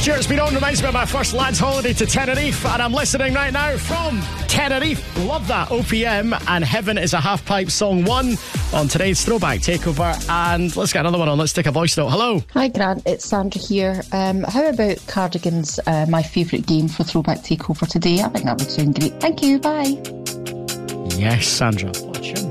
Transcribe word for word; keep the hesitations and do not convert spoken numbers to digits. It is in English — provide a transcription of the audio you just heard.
Stuart's been on, reminds me of my first lad's holiday to Tenerife, and I'm listening right now from Tenerife. Love that. O P M and Heaven is a Half Pipe song one on today's Throwback Takeover. And let's get another one on. Let's take a voice note. Hello. Hi Grant, it's Sandra here. Um, how about Cardigans, uh, my favourite game for Throwback Takeover today? I think that would sound great. Thank you, bye. Yes, Sandra. What a tune.